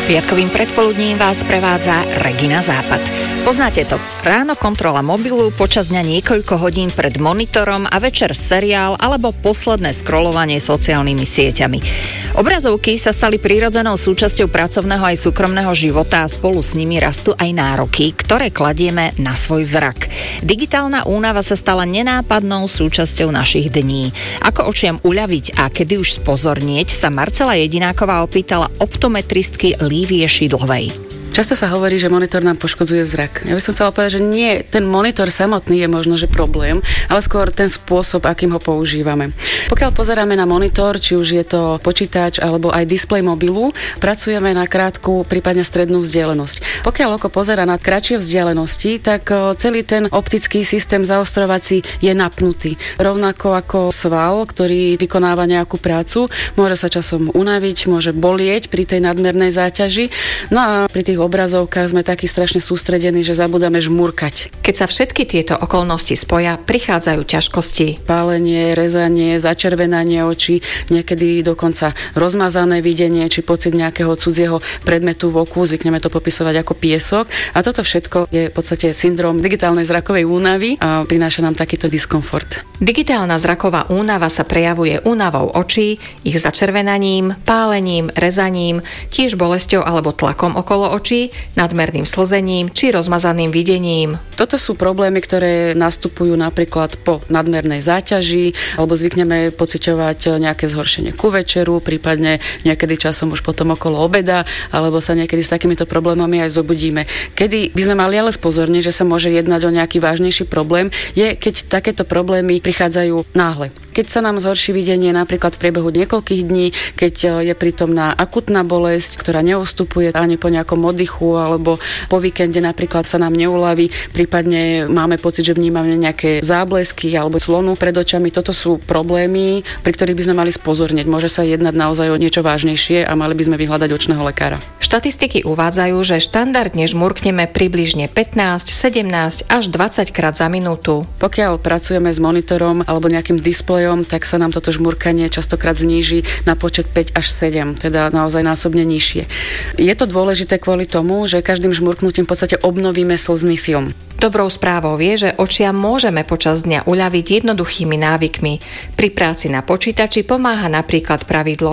Piatkovým predpoludním vás prevádza Regina Západ. Poznáte to. Ráno kontrola mobilu, počas dňa niekoľko hodín pred monitorom a večer seriál alebo posledné scrollovanie sociálnymi sieťami. Obrazovky sa stali prirodzenou súčasťou pracovného aj súkromného života a spolu s nimi rastú aj nároky, ktoré kladieme na svoj zrak. Digitálna únava sa stala nenápadnou súčasťou našich dní. Ako očiam uľaviť a kedy už spozornieť, sa Marcela Jedináková opýtala optometristky Lívie Šidlovej. Často sa hovorí, že monitor nám poškodzuje zrak. Ja by som chcela povedať, že nie, ten monitor samotný je možno, že problém, ale skôr ten spôsob, akým ho používame. Pokiaľ pozeráme na monitor, či už je to počítač alebo aj displej mobilu, pracujeme na krátku, prípadne strednú vzdialenosť. Pokiaľ oko pozerá na kratšie vzdialenosti, tak celý ten optický systém zaostrovací je napnutý. Rovnako ako sval, ktorý vykonáva nejakú prácu, môže sa časom unaviť, môže bolieť pri tej nadmernej záťaži. No a pri tých obrazovkách sme takí strašne sústredení, že zabudáme žmurkať. Keď sa všetky tieto okolnosti spoja, prichádzajú ťažkosti. Pálenie, rezanie, začervenanie očí, niekedy dokonca rozmazané videnie, či pocit nejakého cudzieho predmetu v oku, zvykneme to popisovať ako piesok. A toto všetko je v podstate syndrom digitálnej zrakovej únavy a prináša nám takýto diskomfort. Digitálna zraková únava sa prejavuje únavou očí, ich začervenaním, pálením, rezaním, tiež bolesťou alebo tlakom okolo očí, nadmerným slzením či rozmazaným videním. Toto sú problémy, ktoré nastupujú napríklad po nadmernej záťaži, alebo zvykneme pociťovať nejaké zhoršenie ku večeru, prípadne niekedy časom už potom okolo obeda, alebo sa niekedy s takýmito problémami aj zobudíme. Kedy by sme mali ale spozorniť, že sa môže jednať o nejaký vážnejší problém, je keď takéto problémy prichádzajú náhle. Keď sa nám zhorší videnie napríklad v priebehu niekoľkých dní, keď je prítomná akutná bolesť, ktorá neustupuje ani po nejakom oddychu, alebo po víkende napríklad sa nám neuľaví, prípadne máme pocit, že vnímame nejaké záblesky alebo clonu pred očami. Toto sú problémy, pri ktorých by sme mali spozornieť. Môže sa jednať naozaj o niečo vážnejšie a mali by sme vyhľadať očného lekára. Štatistiky uvádzajú, že štandardne žmurkneme približne 15, 17 až 20 krát za minútu. Pokiaľ pracujeme s monitorom alebo nejakým displejom, tak sa nám toto žmurkanie častokrát zníži na počet 5 až 7, teda naozaj násobne nižšie. Je to dôležité kvôli tomu, že každým žmurknutím v podstate obnovíme slzný film. Dobrou správou je, že očiam môžeme počas dňa uľaviť jednoduchými návykmi. Pri práci na počítači pomáha napríklad pravidlo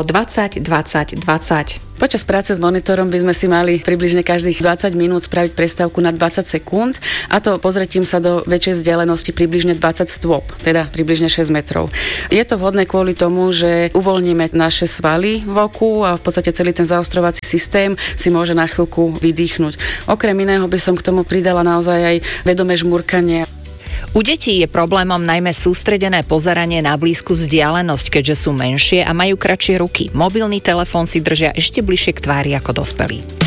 20-20-20. Počas práce s monitorom by sme si mali približne každých 20 minút spraviť prestávku na 20 sekúnd, a to pozretím sa do väčšej vzdialenosti približne 20 stôp, teda približne 6 metrov. Je to vhodné kvôli tomu, že uvoľníme naše svaly v oku a v podstate celý ten zaostrovací systém si môže na chvíľku vydýchnuť. Okrem iného by som k tomu pridala naozaj aj vedomé žmurkanie. U detí je problémom najmä sústredené pozeranie na blízku vzdialenosť, keďže sú menšie a majú kratšie ruky. Mobilný telefón si držia ešte bližšie k tvári ako dospelí.